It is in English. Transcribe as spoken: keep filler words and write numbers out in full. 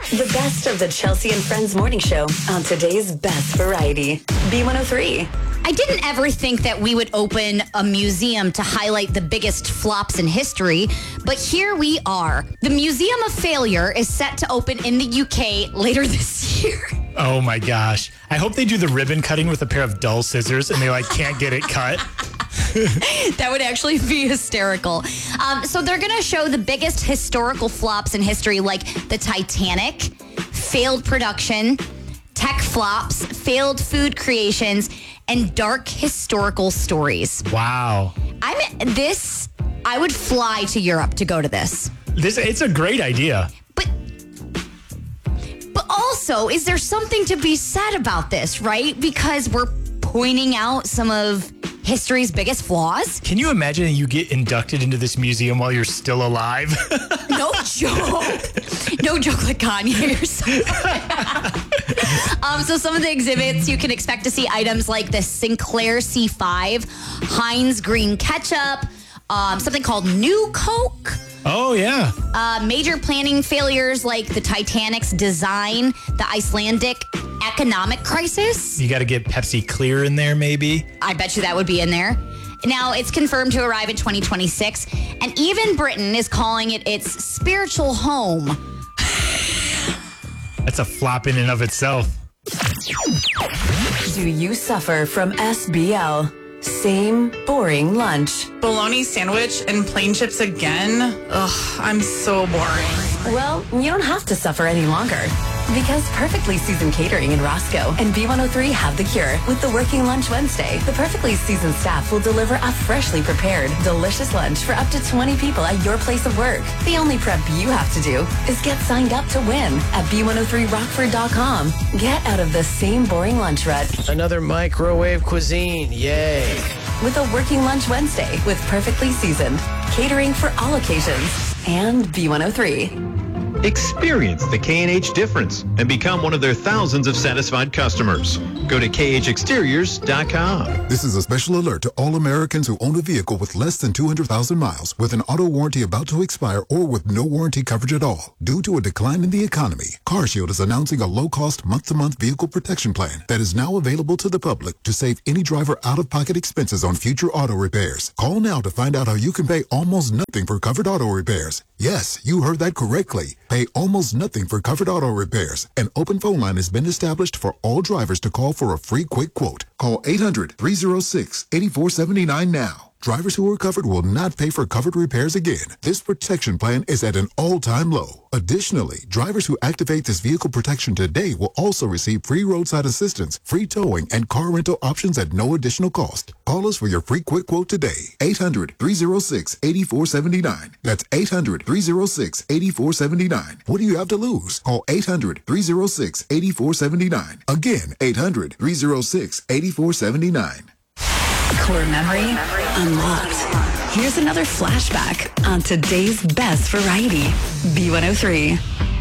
The best of the Chelsea and Friends morning show on today's best variety. B one oh three. I didn't ever think that we would open a museum to highlight the biggest flops in history, but here we are. The Museum of Failure is set to open in the U K later this year. Oh my gosh. I hope they do the ribbon cutting with a pair of dull scissors and they like can't get it cut. That would actually be hysterical. Um, so they're going to show the biggest historical flops in history, like the Titanic, failed production, tech flops, failed food creations, and dark historical stories. Wow. I'm this. I would fly to Europe to go to this. This it's a great idea. But but also, is there something to be said about this, right? Because we're pointing out some of history's biggest flaws. Can you imagine that you get inducted into this museum while you're still alive? No joke. No joke like Kanye or something. um, so some of the exhibits, you can expect to see items like the Sinclair C five, Heinz green ketchup, um, something called New Coke. Oh, yeah. Uh, major planning failures like the Titanic's design, the Icelandic economic crisis. You got to get Pepsi Clear in there, maybe. I bet you that would be in there. Now, it's confirmed to arrive in twenty twenty-six, and even Britain is calling it its spiritual home. That's a flop in and of itself. Do you suffer from S B L? Same boring lunch. Bologna sandwich and plain chips again? Ugh, I'm so boring. Well, you don't have to suffer any longer. Because Perfectly Seasoned Catering in Roscoe and B one oh three have the cure. With the Working Lunch Wednesday, the Perfectly Seasoned staff will deliver a freshly prepared, delicious lunch for up to twenty people at your place of work. The only prep you have to do is get signed up to win at B one oh three rockford dot com. Get out of the same boring lunch rut. Another microwave cuisine, yay. With a Working Lunch Wednesday with Perfectly Seasoned, catering for all occasions, and B one oh three. Experience the K and H difference and become one of their thousands of satisfied customers. Go to K H exteriors dot com. This is a special alert to all Americans who own a vehicle with less than two hundred thousand miles, with an auto warranty about to expire, or with no warranty coverage at all. Due to a decline in the economy, CarShield is announcing a low-cost month-to-month vehicle protection plan that is now available to the public to save any driver out-of-pocket expenses on future auto repairs. Call now to find out how you can pay almost nothing for covered auto repairs. Yes, you heard that correctly. Pay almost nothing for covered auto repairs. An open phone line has been established for all drivers to call for a free quick quote. Call eight hundred, three oh six, eight four seven nine now. Drivers who are covered will not pay for covered repairs again. This protection plan is at an all-time low. Additionally, drivers who activate this vehicle protection today will also receive free roadside assistance, free towing, and car rental options at no additional cost. Call us for your free quick quote today. eight hundred, three oh six, eight four seven nine. That's eight hundred, three oh six, eight four seven nine. What do you have to lose? Call eight hundred, three oh six, eight four seven nine. Again, eight hundred, three oh six, eight four seven nine. Core memory unlocked. Here's another flashback on today's best variety. B one oh three.